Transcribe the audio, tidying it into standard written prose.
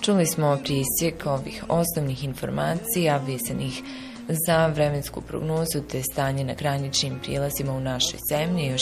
Čuli smo prisjek ovih osnovnih informacija vezanih za vremensku prognozu te stanje na graničnim prijelazima u našoj zemlji. Još